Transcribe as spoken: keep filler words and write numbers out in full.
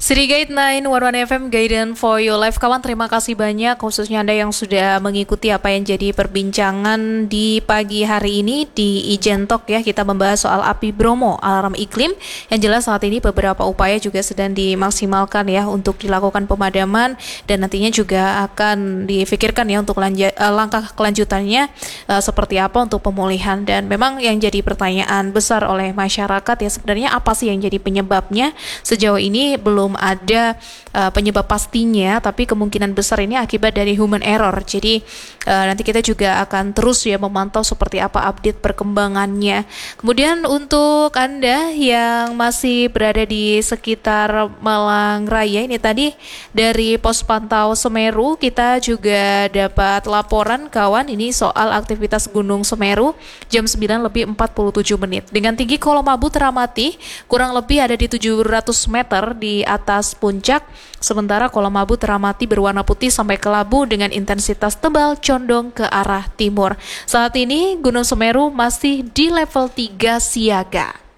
City Guide sembilan satu satu F M Guidance for Your Life. Kawan, terima kasih banyak khususnya Anda yang sudah mengikuti apa yang jadi perbincangan di pagi hari ini di Ijen Talk ya. Kita membahas soal api Bromo, alarm iklim. Yang jelas saat ini beberapa upaya juga sedang dimaksimalkan ya untuk dilakukan pemadaman, dan nantinya juga akan difikirkan ya untuk lanja, uh, langkah kelanjutannya uh, seperti apa untuk pemulihan. Dan memang yang jadi pertanyaan besar oleh masyarakat ya, sebenarnya apa sih yang jadi penyebabnya? Sejauh ini belum ada uh, penyebab pastinya, tapi kemungkinan besar ini akibat dari human error. Jadi uh, nanti kita juga akan terus ya memantau seperti apa update perkembangannya. Kemudian untuk Anda yang masih berada di sekitar Malang Raya, ini tadi dari pos pantau Semeru kita juga dapat laporan kawan ini soal aktivitas Gunung Semeru jam sembilan lebih empat puluh tujuh menit dengan tinggi kolom abu teramati kurang lebih ada di tujuh ratus meter di atas puncak, sementara kolom abu teramati berwarna putih sampai kelabu dengan intensitas tebal condong ke arah timur. Saat ini Gunung Semeru masih di level tiga siaga.